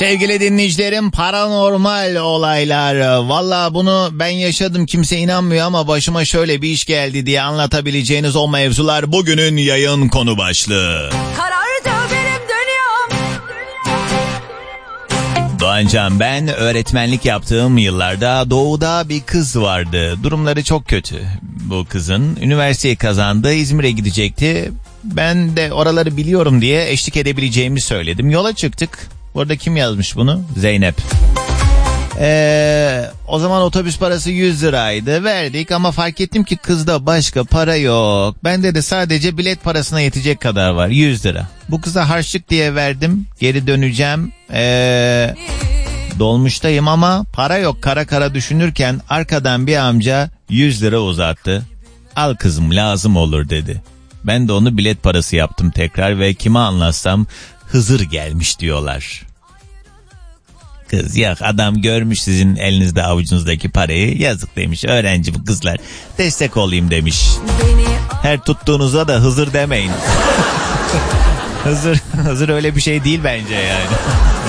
Sevgili dinleyicilerim, paranormal olaylar. Valla bunu ben yaşadım, kimse inanmıyor ama başıma şöyle bir iş geldi diye anlatabileceğiniz o mevzular bugünün yayın konu başlığı. Karardı benim dünyam. Doğancan ben, öğretmenlik yaptığım yıllarda doğuda bir kız vardı. Durumları çok kötü. Bu kızın üniversiteyi kazandı, İzmir'e gidecekti. Ben de oraları biliyorum diye eşlik edebileceğimi söyledim. Yola çıktık. Bu arada kim yazmış bunu? Zeynep. O zaman otobüs parası 100 liraydı. Verdik ama fark ettim ki kızda başka para yok. Bende de sadece bilet parasına yetecek kadar var, 100 lira. Bu kıza harçlık diye verdim. Geri döneceğim. Dolmuştayım ama para yok. Kara kara düşünürken arkadan bir amca 100 lira uzattı. Al kızım, lazım olur dedi. Ben de onu bilet parası yaptım tekrar ve kime anlatsam Hızır gelmiş diyorlar. Kız yok, adam görmüş sizin elinizde avucunuzdaki parayı, yazık demiş, öğrenci bu kızlar, destek olayım demiş. Her tuttuğunuza da Hızır demeyin. Hızır öyle bir şey değil bence yani.